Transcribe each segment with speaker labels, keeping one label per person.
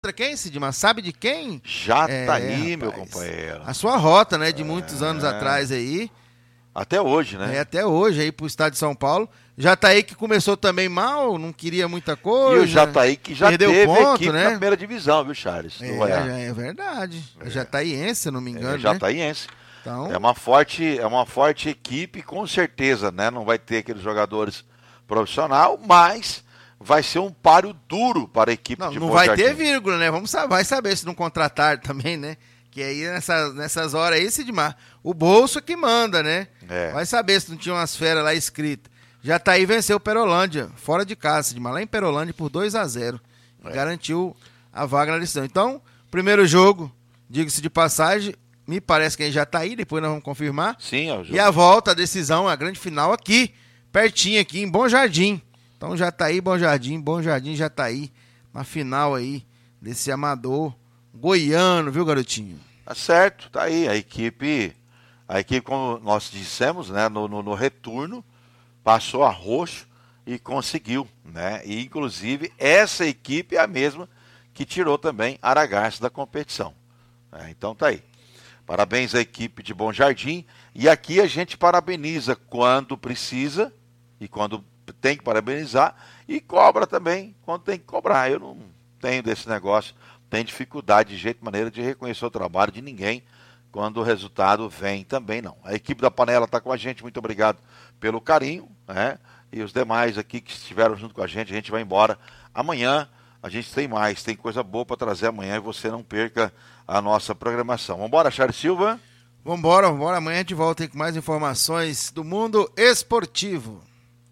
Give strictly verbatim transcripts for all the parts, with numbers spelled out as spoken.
Speaker 1: Quem, Sidmar? Sabe de quem?
Speaker 2: Jataí,
Speaker 1: é,
Speaker 2: meu companheiro.
Speaker 1: A sua rota, né, de muitos é. anos atrás aí.
Speaker 2: Até hoje, né?
Speaker 1: É, até hoje aí pro estado de São Paulo. Jataí que começou também mal, não queria muita coisa.
Speaker 2: E o Jataí que já
Speaker 1: perdeu
Speaker 2: teve
Speaker 1: ponto,
Speaker 2: equipe
Speaker 1: né?
Speaker 2: na primeira divisão, viu, Charles?
Speaker 1: É, já é verdade. É jataiense, se não me engano,
Speaker 2: é jataiense.
Speaker 1: Né? Então...
Speaker 2: É uma forte, é uma forte equipe, com certeza, né? Não vai ter aqueles jogadores profissional, mas vai ser um páreo duro para a equipe
Speaker 1: não,
Speaker 2: de
Speaker 1: Não
Speaker 2: Bom
Speaker 1: vai
Speaker 2: Jardim.
Speaker 1: ter vírgula, né? Vamos saber, vai saber se não contratar também, né? Que aí nessas, nessas horas aí, Sidmar, o bolso que manda, né?
Speaker 2: É.
Speaker 1: Vai saber se não tinha umas feras lá escritas. Jataí venceu o Perolândia, fora de casa, Sidmar, lá em Perolândia por dois a zero. É. Garantiu a vaga na lição. Então, primeiro jogo, diga-se de passagem, me parece que é em Jataí, depois nós vamos confirmar.
Speaker 2: Sim, é o jogo.
Speaker 1: E a volta, a decisão, a grande final aqui, pertinho aqui, em Bom Jardim. Então, Jataí, Bom Jardim, Bom Jardim, Jataí, na final aí desse amador goiano, viu, garotinho?
Speaker 2: Tá certo, tá aí, a equipe, a equipe, como nós dissemos, né, no, no, no retorno, passou a roxo e conseguiu, né, e inclusive essa equipe é a mesma que tirou também Aragarça da competição, né? Então tá aí, parabéns à equipe de Bom Jardim, e aqui a gente parabeniza quando precisa e quando tem que parabenizar, e cobra também quando tem que cobrar. Eu não tenho desse negócio, tenho dificuldade de jeito e maneira de reconhecer o trabalho de ninguém quando o resultado vem também não. A equipe da Panela está com a gente, muito obrigado pelo carinho, né? E os demais aqui que estiveram junto com a gente, a gente vai embora. Amanhã a gente tem mais, tem coisa boa para trazer amanhã e você não perca a nossa programação. Vamos embora, Charles Silva?
Speaker 1: Vamos embora, vamos embora. Amanhã a gente volta aí com mais informações do mundo esportivo.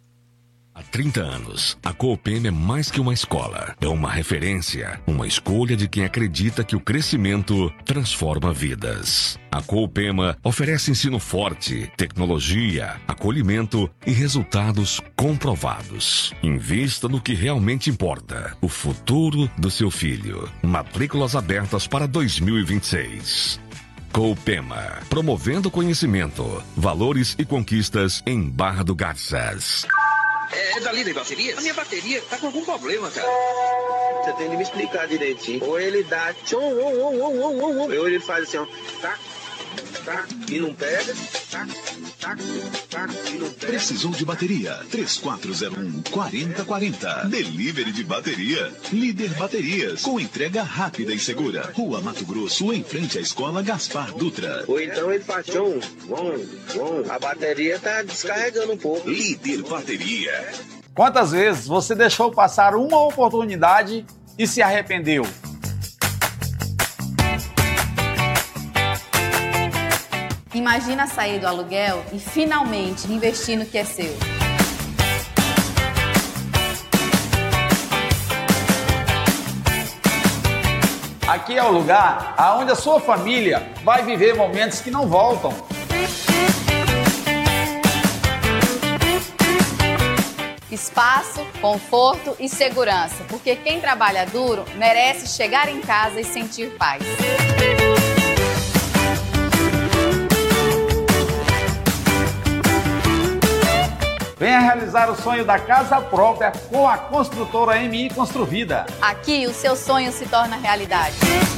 Speaker 3: Há trinta anos, a Coopema é mais que uma escola. É uma referência, uma escolha de quem acredita que o crescimento transforma vidas. A Coopema oferece ensino forte, tecnologia, acolhimento e resultados comprovados. Invista no que realmente importa, o futuro do seu filho. Matrículas abertas para dois mil e vinte e seis. Coopema, promovendo conhecimento, valores e conquistas em Barra do Garças.
Speaker 4: É, é da Líder Bateria? A minha bateria tá com algum problema, cara.
Speaker 5: Você tem que me explicar direitinho. Ou ele dá tchom, ou, ou, ou, ou, ou, ou ele faz assim, ó, tá, tá, e não pega, tá, tá, tá, e não pega.
Speaker 6: Precisou de bateria? três quatro zero um, quatro zero quatro zero. Delivery de bateria. Líder Baterias, com entrega rápida e segura. Rua Mato Grosso, em frente à Escola Gaspar Dutra.
Speaker 5: Ou então ele faz tchom, bom, bom, a bateria tá descarregando um pouco.
Speaker 6: Líder Bateria.
Speaker 7: Quantas vezes você deixou passar uma oportunidade e se arrependeu?
Speaker 8: Imagina sair do aluguel e finalmente investir no que é seu.
Speaker 7: Aqui é o lugar onde a sua família vai viver momentos que não voltam.
Speaker 8: Espaço, conforto e segurança, porque quem trabalha duro merece chegar em casa e sentir paz.
Speaker 7: Venha realizar o sonho da casa própria com a construtora M I Construvida.
Speaker 8: Aqui o seu sonho se torna realidade.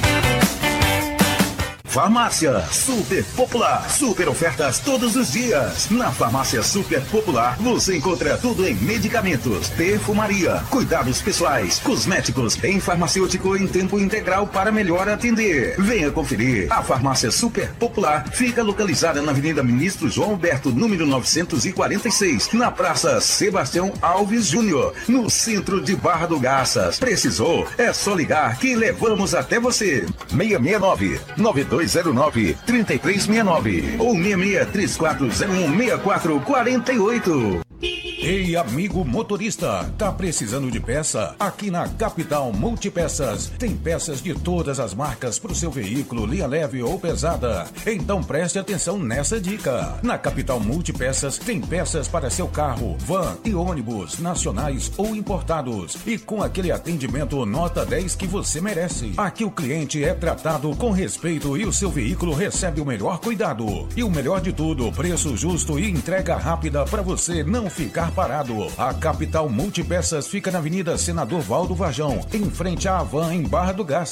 Speaker 6: Farmácia Super Popular. Super ofertas todos os dias. Na Farmácia Super Popular você encontra tudo em medicamentos, perfumaria, cuidados pessoais, cosméticos, em farmacêutico em tempo integral para melhor atender. Venha conferir. A Farmácia Super Popular fica localizada na Avenida Ministro João Alberto, número novecentos e quarenta e seis, na Praça Sebastião Alves Júnior, no centro de Barra do Garças. Precisou? É só ligar que levamos até você. seis seis nove, nove dois zero nove, três três seis nove ou seis seis três quatro zero um, seis quatro quatro oito.
Speaker 9: Ei, amigo motorista, tá precisando de peça? Aqui na Capital Multipeças tem peças de todas as marcas para o seu veículo, linha leve ou pesada. Então preste atenção nessa dica. Na Capital Multipeças tem peças para seu carro, van e ônibus, nacionais ou importados. E com aquele atendimento nota dez que você merece. Aqui o cliente é tratado com respeito e o seu veículo recebe o melhor cuidado. E o melhor de tudo, preço justo e entrega rápida para você não ficar celular parado. A Capital Multipeças fica na Avenida Senador Valdo Varjão, em frente à Havan, em Barra do Garça.